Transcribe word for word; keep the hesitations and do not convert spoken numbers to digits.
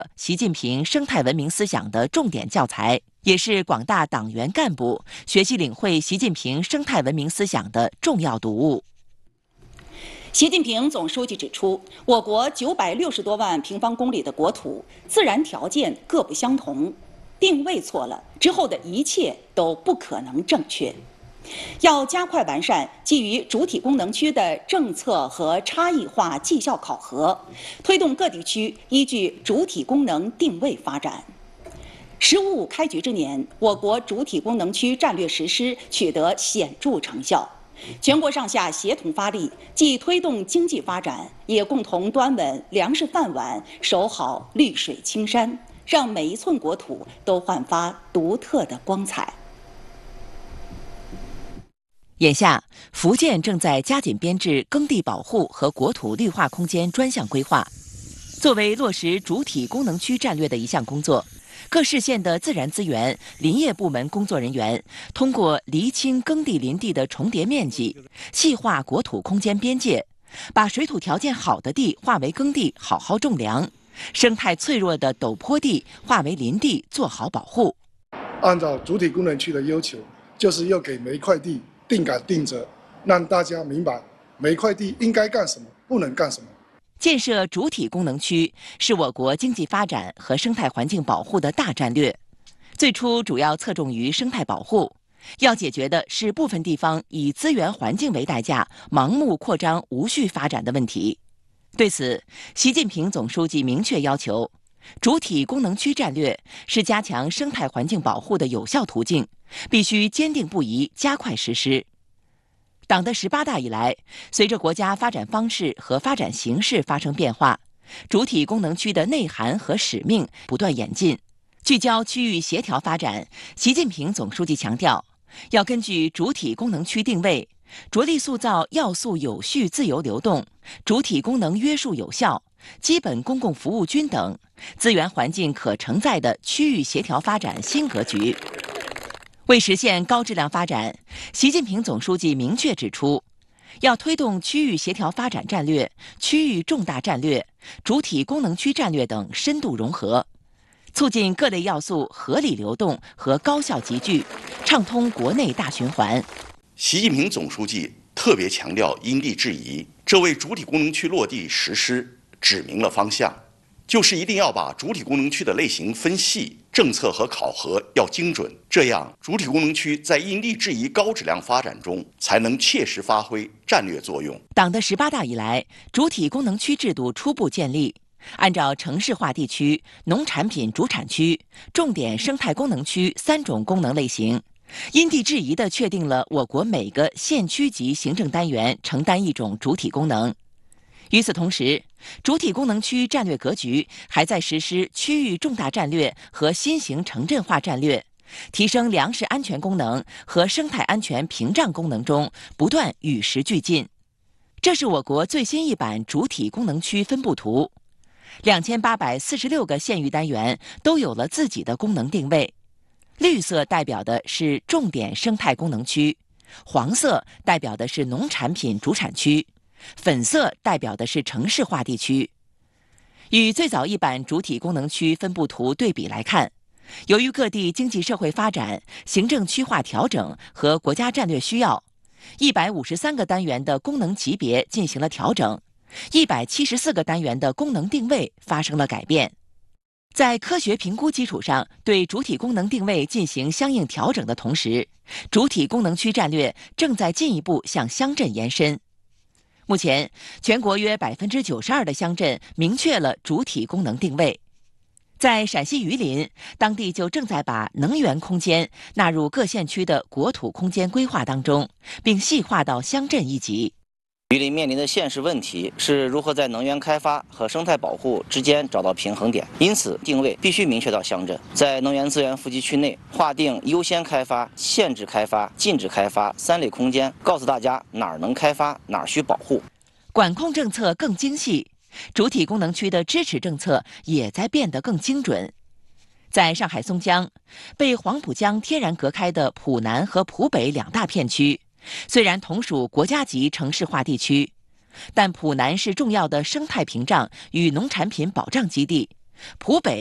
习近平生态文明思想的重点教材，也是广大党员干部学习领会习近平生态文明思想的重要读物。 习近平总书记指出，我国九百六十多万平方公里的国土，自然条件各不相同，定位错了之后的一切都不可能正确。要加快完善基于主体功能区的政策和差异化绩效考核，推动各地区依据主体功能定位发展。“十五五”开局之年，我国主体功能区战略实施取得显著成效，全国上下协同发力，既推动经济发展，也共同端稳粮食饭碗，守好绿水青山，让每一寸国土都焕发独特的光彩。 眼下，福建正在加紧编制耕地保护和国土绿化空间专项规划。作为落实主体功能区战略的一项工作，各市县的自然资源、林业部门工作人员通过厘清耕地林地的重叠面积，细化国土空间边界，把水土条件好的地划为耕地，好好种粮；生态脆弱的陡坡地划为林地，做好保护。 按照主体功能区的要求，就是要给每一块地定杆定责，让大家明白每一块地应该干什么，不能干什么。 建设主体功能区是我国经济发展和生态环境保护的大战略。最初主要侧重于生态保护，要解决的是部分地方以资源环境为代价，盲目扩张、无序发展的问题。对此，习近平总书记明确要求，主体功能区战略是加强生态环境保护的有效途径，必须坚定不移加快实施。党的十八大以来，随着国家发展方式和发展形势发生变化，主体功能区的内涵和使命不断演进。聚焦区域协调发展，习近平总书记强调，要根据主体功能区定位，着力塑造要素有序、自由流动、主体功能约束有效、基本公共服务均等、资源环境可承载的区域协调发展新格局。为实现高质量发展，习近平总书记明确指出，要推动区域协调发展战略、区域重大战略、主体功能区战略等深度融合，促进各类要素合理流动和高效集聚，畅通国内大循环。 习近平总书记特别强调因地制宜，这为主体功能区落地实施指明了方向，就是一定要把主体功能区的类型分细，政策和考核要精准，这样主体功能区在因地制宜高质量发展中才能切实发挥战略作用。 党的十八大以来，主体功能区制度初步建立，按照城市化地区、农产品主产区、重点生态功能区三种功能类型，因地制宜地确定了我国每个县区级行政单元承担一种主体功能。与此同时，主体功能区战略格局还在实施区域重大战略和新型城镇化战略，提升粮食安全功能和生态安全屏障功能中不断与时俱进。这是我国最新一版主体功能区分布图，两千八百四十六个县域单元都有了自己的功能定位。绿色代表的是重点生态功能区，黄色代表的是农产品主产区，粉色代表的是城市化地区。与最早一版主体功能区分布图对比来看，由于各地经济社会发展、行政区划调整和国家战略需要，一百五十三个单元的功能级别进行了调整，一百七十四个单元的功能定位发生了改变。在科学评估基础上对主体功能定位进行相应调整的同时，主体功能区战略正在进一步向乡镇延伸。目前，全国约百分之九十二的乡镇明确了主体功能定位。在陕西榆林，当地就正在把能源空间纳入各县区的国土空间规划当中，并细化到乡镇一级。 榆林面临的现实问题是如何在能源开发和生态保护之间找到平衡点，因此定位必须明确到乡镇，在能源资源富集区内划定优先开发、限制开发、禁止开发三类空间，告诉大家哪儿能开发，哪儿需保护。 管控政策更精细，主体功能区的支持政策也在变得更精准。在上海松江，被黄浦江天然隔开的浦南和浦北两大片区，虽然同属国家级城市化地区，但浦南是重要的生态屏障与农产品保障基地， 浦北。